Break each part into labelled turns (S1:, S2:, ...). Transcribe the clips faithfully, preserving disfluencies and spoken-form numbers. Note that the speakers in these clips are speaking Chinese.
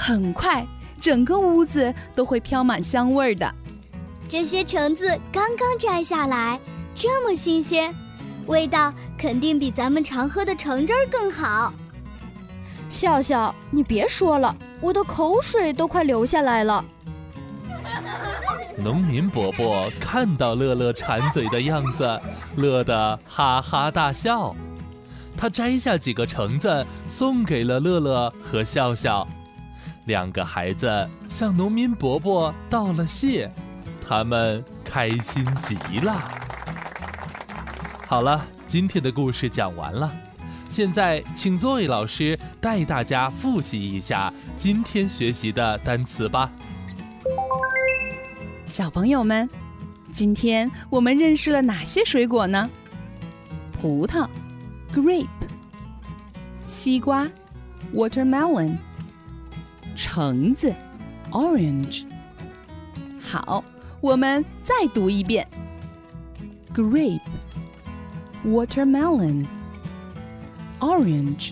S1: 很快整个屋子都会飘满香味的。
S2: 这些橙子刚刚摘下来，这么新鲜，味道肯定比咱们常喝的橙汁儿更好。
S3: 笑笑，你别说了，我的口水都快流下来了。
S4: 农民伯伯看到乐乐馋嘴的样子，乐得哈哈大笑。他摘下几个橙子送给了乐乐和笑笑，两个孩子向农民伯伯道了谢，他们开心极了。好了，今天的故事讲完了，现在请Zoe老师带大家复习一下今天学习的单词吧。
S1: 小朋友们，今天我们认识了哪些水果呢？葡萄 grape， 西瓜 watermelon， 橙子 orange。 好，我们再读一遍 grape watermelon orange。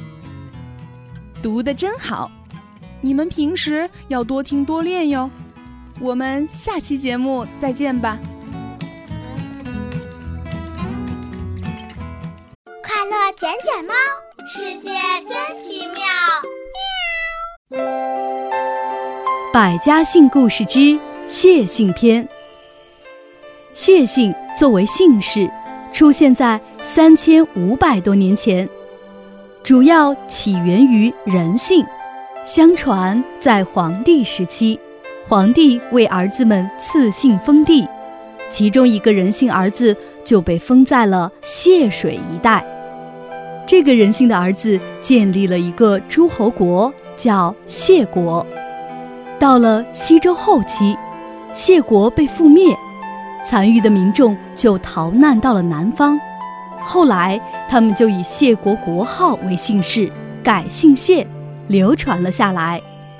S1: 读得真好，你们平时要多听多练哟。我们下期节目再见吧。
S2: 快乐捡捡猫，世界真奇妙。
S5: 百家姓故事之谢姓篇。谢姓作为姓氏，出现在三千五百多年前，主要起源于人姓。相传在黄帝时期，皇帝为儿子们赐姓封地，其中一个人姓儿子就被封在了谢水一带。这个人姓的儿子建立了一个诸侯国，叫谢国。到了西周后期，谢国被覆灭，残余的民众就逃难到了南方。后来他们就以谢国国号为姓氏，改姓谢，流传了下来。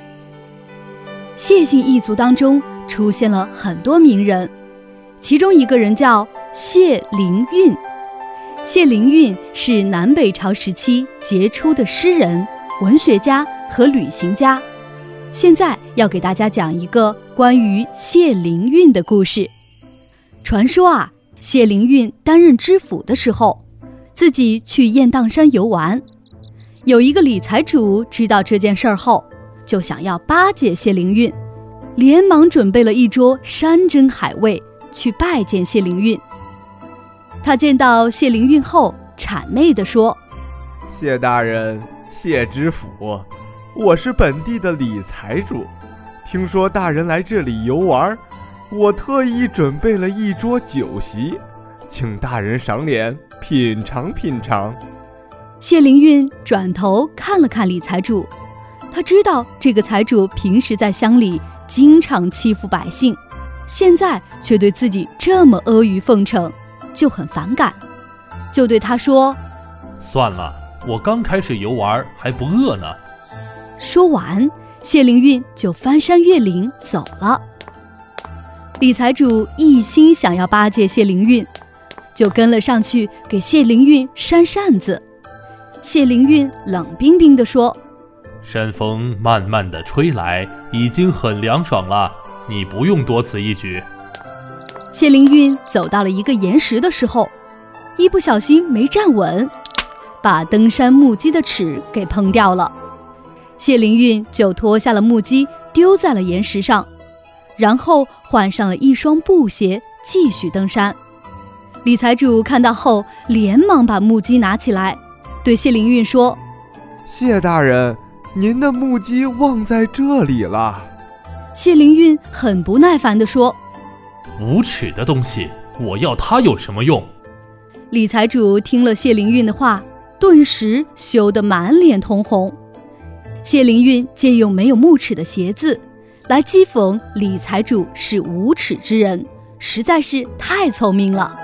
S5: 谢姓一族当中出现了很多名人，其中一个人叫谢灵运。谢灵运是南北朝时期杰出的诗人、文学家和旅行家。现在要给大家讲一个关于谢灵运的故事。传说啊，谢灵运担任知府的时候，自己去雁荡山游玩。有一个理财主知道这件事后，就想要巴结谢灵运，连忙准备了一桌山珍海味去拜见谢灵运。他见到谢灵运后，谄媚地说：
S6: 谢大人，谢知府，我是本地的理财主，听说大人来这里游玩，我特意准备了一桌酒席，请大人赏脸品尝品尝。
S5: 谢灵运转头看了看理财主，他知道这个财主平时在乡里经常欺负百姓，现在却对自己这么阿谀奉承，就很反感，就对他说：
S4: 算了，我刚开始游玩还不饿呢。
S5: 说完，谢灵运就翻山越岭走了。理财主一心想要巴结谢灵运，就跟了上去给谢灵运扇扇子。谢灵运冷冰冰地说：
S4: 山风慢慢地吹来，已经很凉爽了，你不用多此一举。
S5: 谢灵运走到了一个岩石的时候，一不小心没站稳，把登山木屐的齿给碰掉了。谢灵运就脱下了木屐，丢在了岩石上，然后换上了一双布鞋，继续登山。理财主看到后，连忙把木屐拿起来，对谢灵运说：
S6: 谢大人，您的木屐忘在这里了。
S5: 谢灵运很不耐烦地说：
S4: 无耻的东西，我要它有什么用？
S5: 理财主听了谢灵运的话，顿时羞得满脸通红。谢灵运借用没有木齿的鞋子来讥讽理财主是无耻之人，实在是太聪明了。